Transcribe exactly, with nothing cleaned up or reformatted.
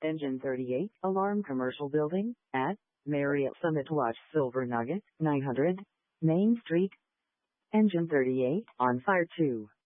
Engine thirty-eight, Alarm Commercial Building, at Marriott Summit Watch Silver Nugget, nine hundred Main Street. Engine thirty-eight, on fire two.